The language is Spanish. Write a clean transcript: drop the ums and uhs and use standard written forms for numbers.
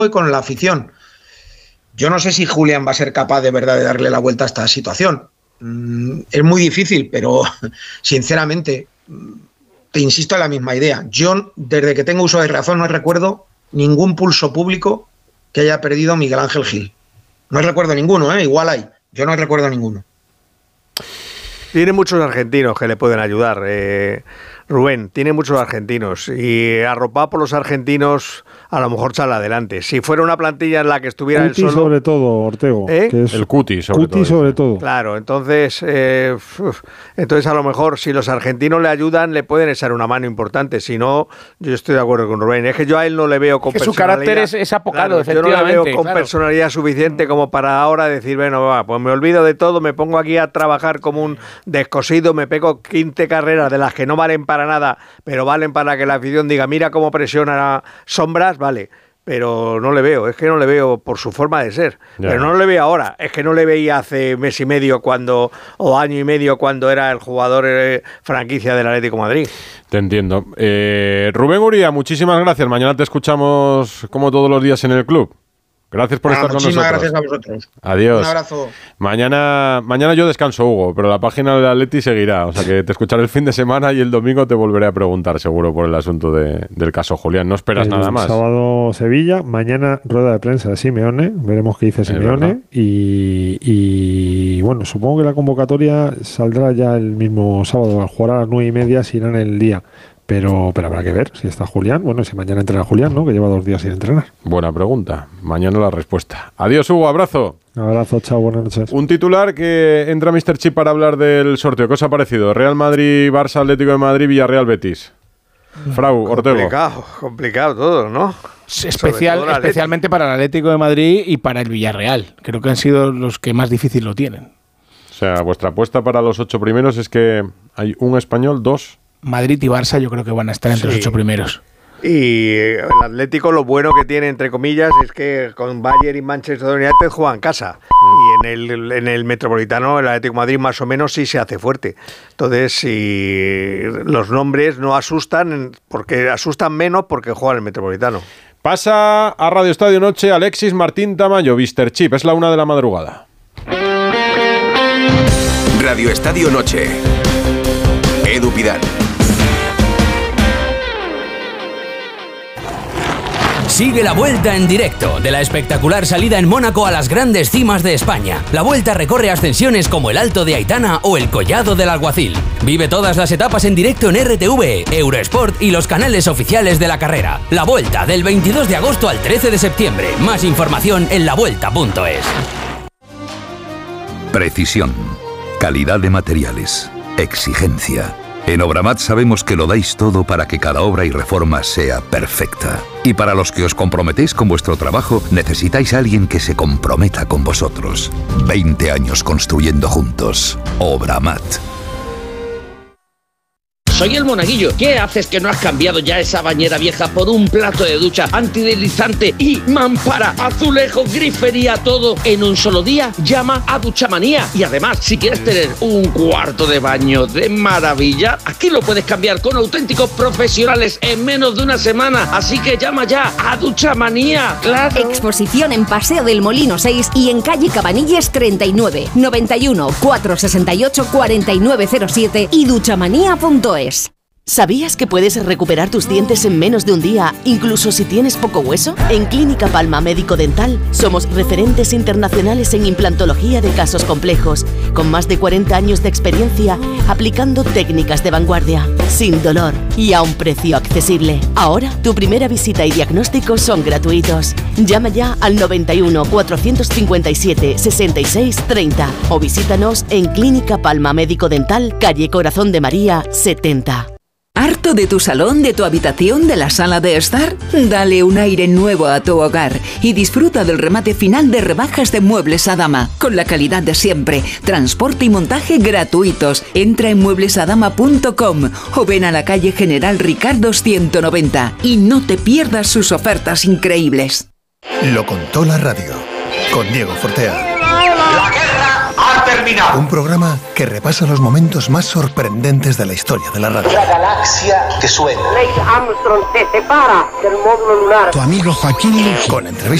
y con la afición. Yo no sé si Julián va a ser capaz de verdad de darle la vuelta a esta situación. Es muy difícil, pero sinceramente te insisto en la misma idea. Yo, desde que tengo uso de razón, no recuerdo ningún pulso público que haya perdido Miguel Ángel Gil. No recuerdo ninguno, igual hay. Yo no recuerdo ninguno. Tiene muchos argentinos que le pueden ayudar, Rubén, tiene muchos argentinos y arropado por los argentinos a lo mejor sale adelante. Si fuera una plantilla en la que estuviera Cuti él solo... sobre todo, Ortego. Que es el Cuti sobre todo. Claro, entonces a lo mejor si los argentinos le ayudan le pueden echar una mano importante. Si no, yo estoy de acuerdo con Rubén. Es que yo a él no le veo con personalidad. Su carácter es apocado, efectivamente. Yo no le veo con personalidad suficiente como para ahora decir, bueno, pues me olvido de todo, me pongo aquí a trabajar como un descosido, me pego 15 carreras de las que no valen para nada, pero valen para que la afición diga, mira cómo presiona Sombras, vale, pero no le veo, es que no le veo por su forma de ser, pero no le veo ahora, es que no le veía hace mes y medio o año y medio cuando era el jugador franquicia del Atlético de Madrid. Te entiendo. Rubén Uría, muchísimas gracias, mañana te escuchamos como todos los días en el club. Gracias por estar con nosotros. Muchísimas gracias a vosotros. Adiós. Un abrazo. Mañana yo descanso, Hugo, pero la página del Atleti seguirá. O sea que te escucharé el fin de semana y el domingo te volveré a preguntar seguro por el asunto del caso Julián. No esperas nada más. Sábado Sevilla, mañana rueda de prensa de Simeone. Veremos qué dice Simeone. Y bueno, supongo que la convocatoria saldrá ya el mismo sábado. Al jugar a las 9:30 si irá en el día. Pero habrá que ver si está Julián. Bueno, si mañana entrena Julián, ¿no? Que lleva 2 días sin entrenar. Buena pregunta. Mañana la respuesta. Adiós, Hugo. Abrazo. Abrazo, chao, buenas noches. Un titular que entra Mr. Chip para hablar del sorteo. ¿Qué os ha parecido? Real Madrid, Barça, Atlético de Madrid, Villarreal, Betis. Frau, Ortego. Complicado todo, ¿no? Especialmente para el Atlético de Madrid y para el Villarreal. Creo que han sido los que más difícil lo tienen. O sea, vuestra apuesta para los 8 primeros es que hay un español, 2... Madrid y Barça yo creo que van a estar entre los 8 primeros. Y el Atlético lo bueno que tiene, entre comillas, es que con Bayern y Manchester United juegan en casa. Y en el Metropolitano el Atlético de Madrid más o menos sí se hace fuerte. Entonces, si los nombres no asustan, porque asustan menos porque juegan en el Metropolitano. Pasa a Radio Estadio Noche Alexis Martín Tamayo, Mr. Chip. Es la 1 de la madrugada. Radio Estadio Noche. Edu Pidal. Sigue la Vuelta en directo, de la espectacular salida en Mónaco a las grandes cimas de España. La Vuelta recorre ascensiones como el Alto de Aitana o el Collado del Alguacil. Vive todas las etapas en directo en RTV, Eurosport y los canales oficiales de la carrera. La Vuelta, del 22 de agosto al 13 de septiembre. Más información en lavuelta.es. Precisión, calidad de materiales, exigencia. En Obramat sabemos que lo dais todo para que cada obra y reforma sea perfecta. Y para los que os comprometéis con vuestro trabajo, necesitáis a alguien que se comprometa con vosotros. 20 años construyendo juntos. Obramat. Soy el Monaguillo. ¿Qué haces que no has cambiado ya esa bañera vieja por un plato de ducha antideslizante y mampara, azulejo, grifería, todo en un solo día? Llama a Duchamanía. Y además, si quieres tener un cuarto de baño de maravilla, aquí lo puedes cambiar con auténticos profesionales en menos de una semana. Así que llama ya a Duchamanía. ¡Claro! Exposición en Paseo del Molino 6 y en calle Cabanilles 39, 91 468 4907 y duchamanía.es. ¿Sabías que puedes recuperar tus dientes en menos de un día, incluso si tienes poco hueso? En Clínica Palma Médico Dental somos referentes internacionales en implantología de casos complejos, con más de 40 años de experiencia aplicando técnicas de vanguardia, sin dolor y a un precio accesible. Ahora, tu primera visita y diagnóstico son gratuitos. Llama ya al 91 457 66 30 o visítanos en Clínica Palma Médico Dental, calle Corazón de María 70. ¿Harto de tu salón, de tu habitación, de la sala de estar? Dale un aire nuevo a tu hogar y disfruta del remate final de rebajas de Muebles Adama, con la calidad de siempre, transporte y montaje gratuitos. Entra en mueblesadama.com o ven a la calle General Ricardo 190 y no te pierdas sus ofertas increíbles. Lo contó la radio, con Diego Fortea. La guerra ha ha terminado. Un programa que repasa los momentos más sorprendentes de la historia de la radio. La galaxia que suena. Neil Armstrong se separa del módulo lunar. Tu amigo Joaquín con entrevistas